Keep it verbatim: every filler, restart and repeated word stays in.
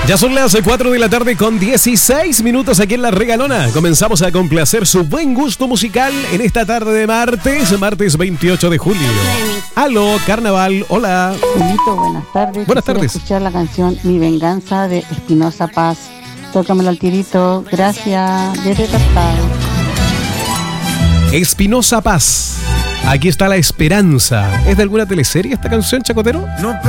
Ya son las cuatro de la tarde con dieciséis minutos aquí en La Regalona. Comenzamos a complacer su buen gusto musical en esta tarde de martes, martes veintiocho de julio. Aló, Carnaval, hola. Julito, buenas tardes. Buenas Quisiera tardes. escuchar la canción Mi Venganza de Espinosa Paz. Tócamelo al tirito. Gracias. Desde Tartado. Espinosa Paz. Aquí está la esperanza. ¿Es de alguna teleserie esta canción, Chacotero? No.